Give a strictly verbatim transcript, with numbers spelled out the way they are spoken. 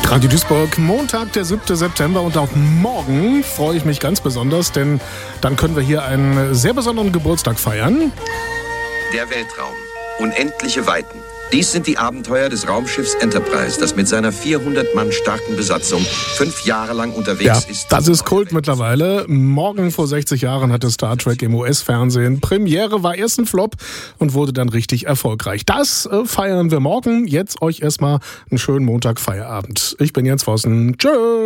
Radio Duisburg, Montag, der siebte September, und auf morgen freue ich mich ganz besonders, denn dann können wir hier einen sehr besonderen Geburtstag feiern. Der Weltraum. Unendliche Weiten. Dies sind die Abenteuer des Raumschiffs Enterprise, das mit seiner vierhundert Mann starken Besatzung fünf Jahre lang unterwegs ja, ist. Das ist Kult mittlerweile. Morgen vor sechzig Jahren hatte Star Trek im U S-Fernsehen Premiere, war erst ein Flop und wurde dann richtig erfolgreich. Das äh, feiern wir morgen. Jetzt euch erstmal einen schönen Montag Feierabend. Ich bin Jens Vossen. Tschö.